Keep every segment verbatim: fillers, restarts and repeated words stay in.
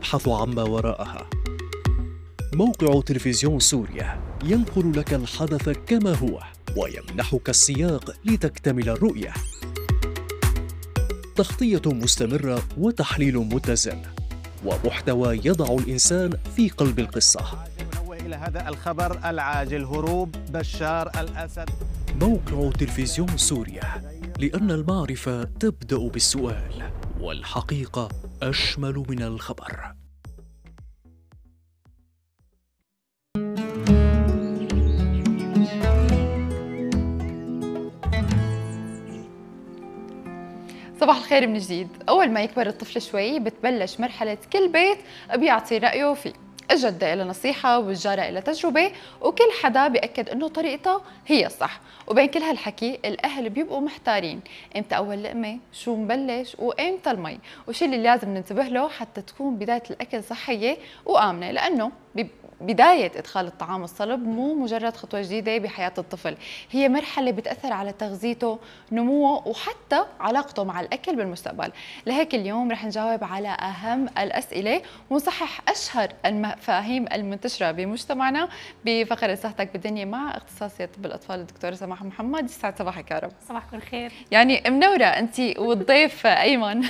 تبحث عما وراءها. موقع تلفزيون سوريا ينقل لك الحدث كما هو ويمنحك السياق لتكتمل الرؤية. تغطية مستمرة وتحليل متزن ومحتوى يضع الإنسان في قلب القصة. إلى هذا الخبر العاجل: هروب بشار الأسد. موقع تلفزيون سوريا، لأن المعرفة تبدأ بالسؤال والحقيقة أشمل من الخبر. صباح الخير من جديد. أول ما يكبر الطفل شوي بتبلش مرحلة كل بيت بيعطي رأيه فيه. الجدة إلى نصيحة والجارة إلى تجربة، وكل حدا بيأكد إنه طريقته هي الصح. وبين كل هالحكي الأهل بيبقوا محتارين، إمتى أول لقمة، شو مبلش، وإمتى المي، وشي اللي لازم ننتبه له حتى تكون بداية الأكل صحية وآمنة، لأنه بداية إدخال الطعام الصلب مو مجرد خطوة جديدة بحياة الطفل، هي مرحلة بتأثر على تغذيته، نموه، وحتى علاقته مع الأكل بالمستقبل. لهيك اليوم رح نجاوب على أهم الأسئلة ونصحح أشهر المفاهيم المنتشرة بمجتمعنا بفقرة صحتك بالدنيا مع اختصاصية طب الأطفال الدكتورة سماح محمد. يسعد صباحك يا رب. صباحكم الخير. يعني منورة أنت والضيف أيمن.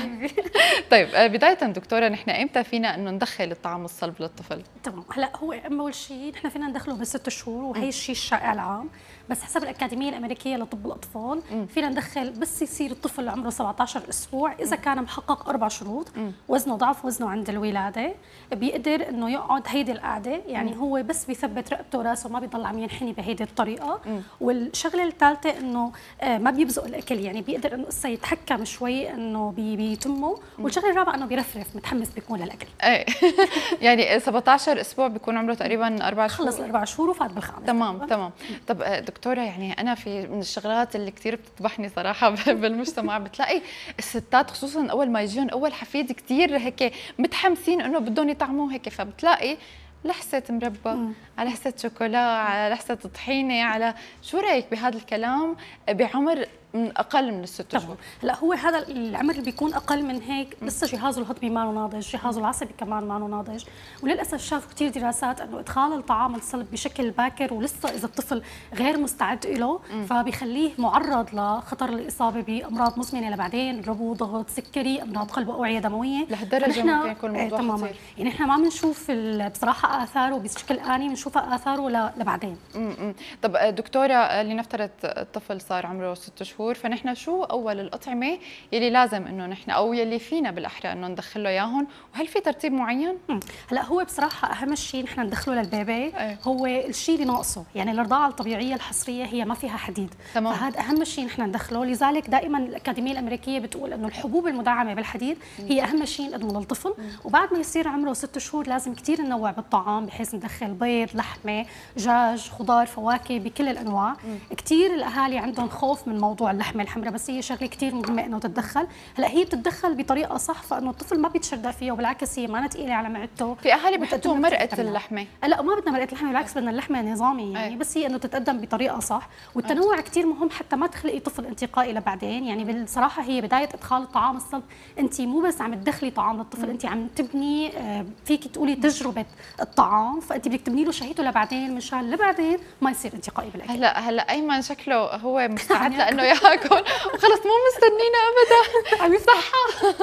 طيب بداية دكتورة، نحن إمتى فينا إنه ندخل الطعام الصلب للطفل؟ تمام. هلا هو اول شيء نحن فينا ندخله بست شهور، وهي الشيء الشائع العام، بس حسب الاكاديميه الامريكيه لطب الاطفال م. فينا ندخل بس يصير الطفل عمره سبعة عشر اسبوع اذا كان محقق اربع شروط: م. وزنه ضعف وزنه عند الولاده، بيقدر انه يقعد هيدي القعده، يعني م. هو بس بيثبت رقبته وراسه، ما بيضل عم ينحني بهيدي الطريقه. م. والشغله الثالثه انه ما بيبزق الاكل، يعني بيقدر انه قصه يتحكم شوي انه بيتمه. والشغله الرابعه انه بيرفرف، متحمس بيكون للاكل. ايه يعني سبعة عشر اسبوع بيكون عمره تقريبا اربع شهور، خلص اربع شهور وفات بالخامس. تمام تمام. طب دكتوره، يعني انا في من الشغلات اللي كثير بتذبحني صراحه بالمجتمع، بتلاقي الستات خصوصا اول ما يجون اول حفيد كثير هيك متحمسين انه بدهم يطعموه هيك، فبتلاقي لحسة مربى مم. على لحسة شوكولا على لحسة طحينة على شو رأيك بهذا الكلام بعمر من اقل من الست شهور؟ هلا هو هذا العمر اللي بيكون اقل من هيك لسه جهازه الهضمي ما ناضج، جهازه العصبي كمان ما ناضج. وللاسف شافوا كثير دراسات انه ادخال الطعام الصلب بشكل باكر ولسه اذا الطفل غير مستعد له فبيخليه معرض لخطر الاصابه بامراض مزمنه لبعدين، ربو، ضغط، سكري، امراض قلب واوعيه دمويه. لهالدرجه ممكن يكون الموضوع تماما خطير. يعني احنا ما بنشوف بصراحه اثاره بشكل اني، بنشوفها اثاره لبعدين. امم طب دكتوره، لنفترض الطفل صار عمره ست شهور، فنحن شو اول الاطعمه يلي لازم انه نحن او يلي فينا بالاحرى انه ندخل له اياهم، وهل في ترتيب معين؟ هلا هو بصراحه اهم شيء نحن ندخله للبيبي أيه. هو الشيء اللي ناقصه، يعني الرضاعه الطبيعيه الحصريه هي ما فيها حديد، تمام. فهذا اهم شيء نحن ندخله. لذلك دائما الاكاديميه الامريكيه بتقول انه الحبوب المدعمه بالحديد هي اهم شيء نقدمه للطفل. وبعد ما يصير عمره ست شهور لازم كثير ننوع بالطعام، بحيث ندخل بيض، لحمه، دجاج، خضار، فواكه بكل الانواع. كثير الاهالي عندهم خوف من موضوع اللحمه الحمراء، بس هي شغله كثير مهمه انه تتدخل. هلا هي بتتدخل بطريقه صح، فانه الطفل ما بيتشردق فيها، وبالعكس هي ما ثقيله على معدته. في اهالي بتحطوا مرقه اللحمه. لا ما بدنا مرقه اللحمه، بالعكس بدنا اللحمه نظامي يعني. أي. بس هي انه تتقدم بطريقه صح، والتنوع كثير مهم حتى ما تخلقي طفل انتقائي لبعدين. يعني بصراحه هي بدايه ادخال الطعام الصلب، انت مو بس عم تدخلي طعام للطفل، انت عم تبني فيك تقولي تجربه الطعام، فانت بدك تبني له شهيته لبعدين مشان لبعدين ما يصير انتقائي بالاكل. هلا هلا ايمن شكله هو مستعد لانه ياكل وخلص مو مستنينا ابدا. عم يصحى.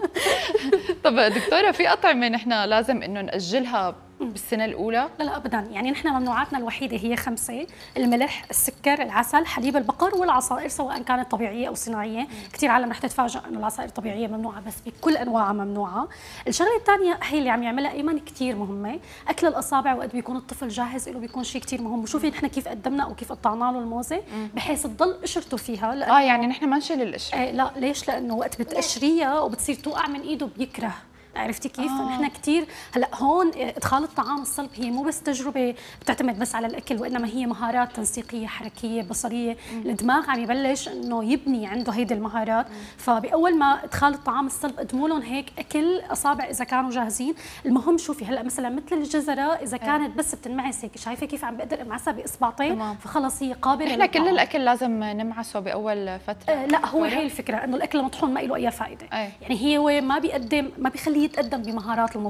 طب دكتوره، في اطعمه نحن لازم انه ناجلها بالسنه الاولى؟ لا لا ابدا، يعني نحن ممنوعاتنا الوحيده هي خمسه: الملح، السكر، العسل، حليب البقر، والعصائر سواء كانت طبيعيه او صناعيه. كثير عالم رح تتفاجئ انه العصائر الطبيعيه ممنوعه، بس بكل انواعها ممنوعه. الشغله الثانيه هي اللي عم يعملها ايمن كثير مهمه: اكل الاصابع وقت بيكون الطفل جاهز له بيكون شيء كثير مهم. وشوفي نحن كيف قدمنا او كيف قطعنا له الموزه بحيث تضل قشرته فيها. اه يعني نحن ما نشيل القشره. آه لا ليش؟ لانه وقت بتقشريها وبتصير توقع من ايده بيكره. عرفتي كيف؟ آه. فنحن كثير هلا هون ادخال الطعام الصلب هي مو بس تجربه بتعتمد بس على الاكل، وانما هي مهارات تنسيقيه، حركيه، بصريه. مم. الدماغ عم يبلش انه يبني عنده هيدي المهارات. مم. فباول ما ادخال الطعام الصلب قدموا لهم هيك اكل اصابع اذا كانوا جاهزين. المهم شوفي هلا مثلا مثل الجزره اذا كانت بس بتنمعس هيك، شايفه كيف عم بقدر امعسها باصبعتين، فخلص هي قابله. احنا كل الاكل لازم نمعسه باول فتره. آه لا هو هي الفكره انه الاكل المطحون ما له اي فائده. أي. يعني هو ما بيقدم ما بيخليه يتقدم بمهارات المطبخ.